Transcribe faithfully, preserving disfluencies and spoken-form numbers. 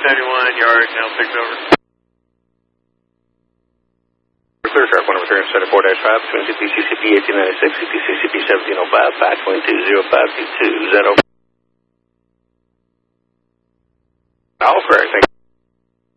seventy-one, yard, now six over. Clear sharp, one over three seventy-four dash five, between C P C C P eighteen ninety-six, C P C C P seventeen oh five, five twenty-two oh five two two, Z over. All correct.